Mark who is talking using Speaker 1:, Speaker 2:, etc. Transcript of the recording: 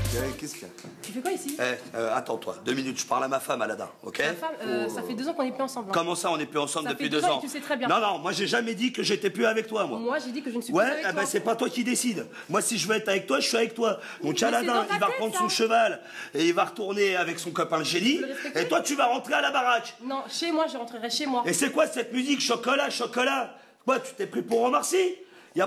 Speaker 1: Qu'est-ce qu'il y a?
Speaker 2: Tu fais quoi ici?
Speaker 1: Attends-toi, 2 minutes, je parle à ma femme, Alada, ok?
Speaker 2: Ta femme, ça fait 2 ans qu'on n'est plus ensemble. Hein.
Speaker 1: Comment ça, on n'est plus ensemble
Speaker 2: ça
Speaker 1: depuis
Speaker 2: fait
Speaker 1: 2 ans?
Speaker 2: Et tu sais très bien.
Speaker 1: Non, non, moi j'ai jamais dit que j'étais plus avec toi, moi.
Speaker 2: Moi j'ai dit que je ne suis plus avec toi.
Speaker 1: Ouais, ben c'est pas toi qui décide. Moi, si je veux être avec toi, je suis avec toi. Donc
Speaker 2: Mais
Speaker 1: Aladin, il va reprendre son cheval et il va retourner avec son copain le génie. Et toi, tu vas rentrer à la baraque.
Speaker 2: Non, chez moi, je rentrerai chez moi.
Speaker 1: Et c'est quoi cette musique? Chocolat, chocolat? Quoi, tu t'es pris pour Omar Sy?